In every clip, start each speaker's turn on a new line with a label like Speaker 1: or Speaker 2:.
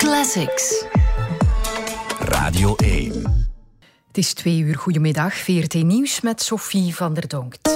Speaker 1: Classics.
Speaker 2: Radio 1.
Speaker 3: Het is 2:00. Goedemiddag. VRT Nieuws met Sophie van der Donkt.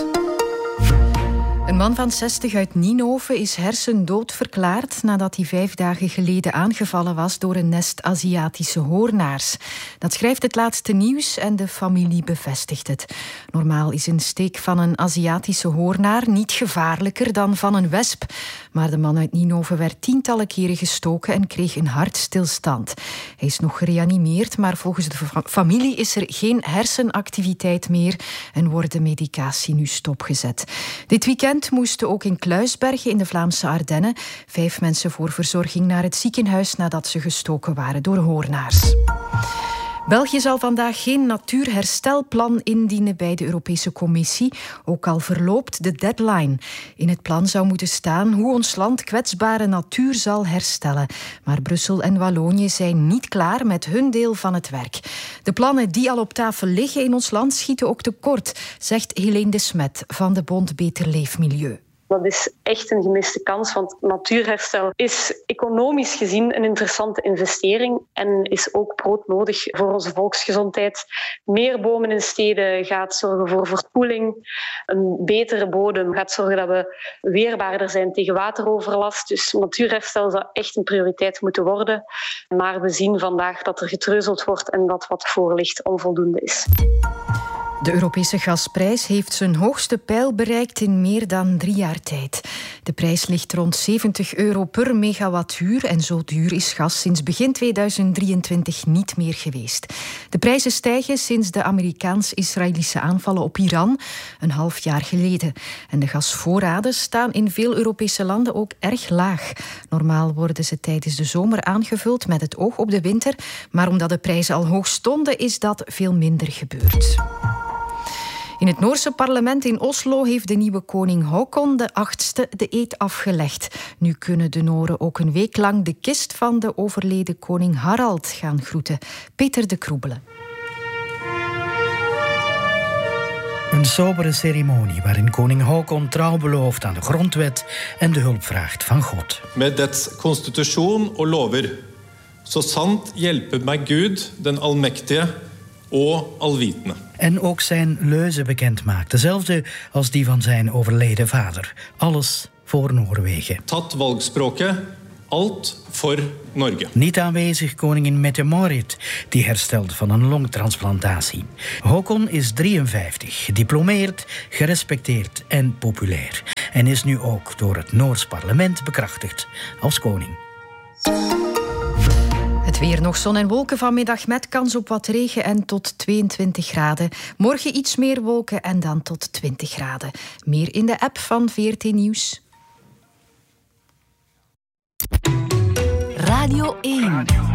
Speaker 3: Een man van 60 uit Ninove is hersendood verklaard nadat hij 5 dagen geleden aangevallen was door een nest Aziatische hoornaars. Dat schrijft het laatste nieuws en de familie bevestigt het. Normaal is een steek van een Aziatische hoornaar niet gevaarlijker dan van een wesp. Maar de man uit Ninove werd tientallen keren gestoken en kreeg een hartstilstand. Hij is nog gereanimeerd, maar volgens de familie is er geen hersenactiviteit meer en wordt de medicatie nu stopgezet. Dit weekend moesten ook in Kluisbergen in de Vlaamse Ardennen 5 mensen voor verzorging naar het ziekenhuis nadat ze gestoken waren door hoornaars. België zal vandaag geen natuurherstelplan indienen bij de Europese Commissie, ook al verloopt de deadline. In het plan zou moeten staan hoe ons land kwetsbare natuur zal herstellen. Maar Brussel en Wallonië zijn niet klaar met hun deel van het werk. De plannen die al op tafel liggen in ons land schieten ook tekort, zegt Helene de Smet van de Bond Beter Leefmilieu.
Speaker 4: Dat is echt een gemiste kans, want natuurherstel is economisch gezien een interessante investering en is ook broodnodig voor onze volksgezondheid. Meer bomen in steden gaat zorgen voor verkoeling. Een betere bodem gaat zorgen dat we weerbaarder zijn tegen wateroverlast. Dus natuurherstel zou echt een prioriteit moeten worden. Maar we zien vandaag dat er getreuzeld wordt en dat wat voor ligt onvoldoende is.
Speaker 3: De Europese gasprijs heeft zijn hoogste peil bereikt in meer dan 3 jaar tijd. De prijs ligt rond €70 per megawattuur en zo duur is gas sinds begin 2023 niet meer geweest. De prijzen stijgen sinds de Amerikaans-Israëlische aanvallen op Iran een half jaar geleden. En de gasvoorraden staan in veel Europese landen ook erg laag. Normaal worden ze tijdens de zomer aangevuld met het oog op de winter, maar omdat de prijzen al hoog stonden is dat veel minder gebeurd. In het Noorse parlement in Oslo heeft de nieuwe koning Haakon VIII de eed afgelegd. Nu kunnen de Noren ook een week lang de kist van de overleden koning Harald gaan groeten. Peter de Kroebelen.
Speaker 5: Een sobere ceremonie waarin koning Haakon trouw belooft aan de grondwet en de hulp vraagt van God.
Speaker 6: Met dets constitution og lover, så sant hjelper meg Gud, den almektige og alvitende.
Speaker 5: En ook zijn leuze bekend maakt, dezelfde als die van zijn overleden vader. Alles voor Noorwegen.
Speaker 6: Tatt valgspråket, alt voor Norge.
Speaker 5: Niet aanwezig koningin Mette-Marit, die herstelt van een longtransplantatie. Haakon is 53, gediplomeerd, gerespecteerd en populair. En is nu ook door het Noors parlement bekrachtigd als koning.
Speaker 3: Het weer, nog zon en wolken vanmiddag met kans op wat regen en tot 22 graden. Morgen iets meer wolken en dan tot 20 graden. Meer in de app van VRT Nieuws.
Speaker 1: Radio 1.